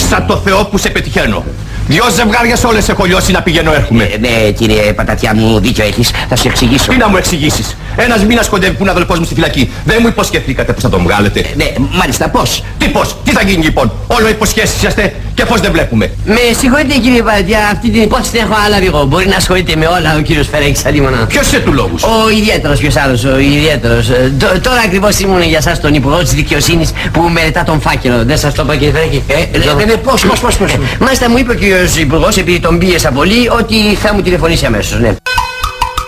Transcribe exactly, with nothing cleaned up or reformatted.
Δόξα τω Θεώ που σε πετυχαίνω. Δυο ζευγάριες όλες έχω λιώσει να πηγαίνω έρχομαι. Ε, ναι, κύριε Πατατιά μου, δίκιο έχεις. Θα σου εξηγήσω. Τι να μου εξηγήσεις? Ένας μήνας κοντεύει που είναι αδελφός μου στη φυλακή. Δεν μου υποσχεθήκατε πως θα τον βγάλετε. Ε, ναι, μάλιστα, πώς? Τι πώς? Τι θα γίνει λοιπόν? Όλο υποσχέσεις είσαστε και πώς δεν βλέπουμε? Με συγχωρείτε κύριε Πατατιά, αυτή την υπόθεση την έχω αναλάβει εγώ. Μπορεί να ασχολείται με όλα ο κύριος Φερέκης Αλίμωνα. Ποιος είσαι του λόγους? Ο ιδιαίτερος, ποιος άλλος, ο ιδιαίτερος. Ε, τ- τώρα ακριβώς ήμουν για σας τον Υπουργό της Δικαιοσύνης που μελετά τον φάκελο. Δεν σας το είπα κύριε Φερέκη? Ε, ε, ε, πώς, πώς, πώς, πώς. Μάλιστα μου είπε ο κύριος Υπουργός, επειδή τον πίεσα πολύ, ότι θα μου τηλεφωνήσει αμέσως, ναι.